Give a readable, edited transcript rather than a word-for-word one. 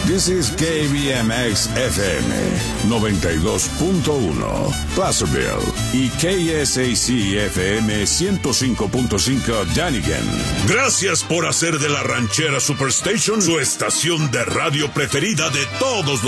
This is KBMX FM 92.1 Placerville y KSAC FM 105.5 Dunnigan. Gracias por hacer de la Ranchera Superstation su estación de radio preferida de todos los